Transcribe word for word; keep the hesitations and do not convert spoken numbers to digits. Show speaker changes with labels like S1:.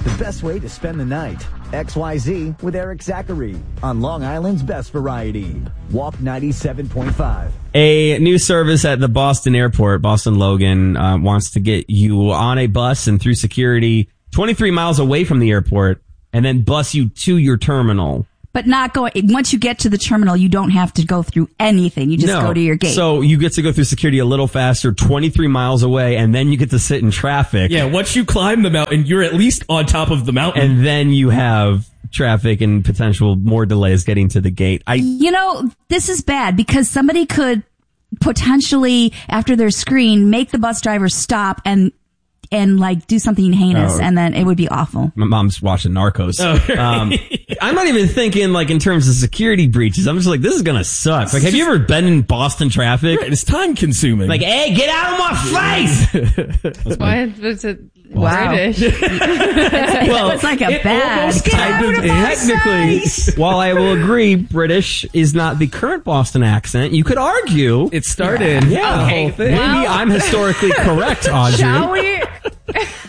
S1: The best way to spend the night. X Y Z with Eric Zachary on Long Island's best variety. Walk ninety-seven point five.
S2: A new service at the Boston airport, Boston Logan, uh, wants to get you on a bus and through security twenty-three miles away from the airport and then bus you to your terminal.
S3: But not going, once you get to the terminal, you don't have to go through anything. You just
S2: no.
S3: go to your gate.
S2: So you get to go through security a little faster, twenty-three miles away, and then you get to sit in traffic.
S4: Yeah, once you climb the mountain, you're at least on top of the mountain.
S2: And then you have traffic and potential more delays getting to the gate. I,
S3: you know, this is bad because somebody could potentially, after their screen, make the bus driver stop and and like do something heinous, oh, and then it would be awful.
S2: My mom's watching Narcos.
S4: Oh, right.
S2: um, I'm not even thinking like in terms of security breaches. I'm just like, this is gonna suck. Like, have you ever been in Boston traffic?
S4: Right, it's time consuming.
S2: Like, hey, get out of my face!
S5: Why is it
S3: wow.
S5: British?
S3: it's, well, it's like a
S2: it
S3: bad.
S2: Get out of technically, while I will agree, British is not the current Boston accent. You could argue
S4: it started.
S2: Yeah,
S4: okay.
S2: the whole thing. Maybe
S5: well,
S2: I'm historically correct, Audrey.
S5: Shall we?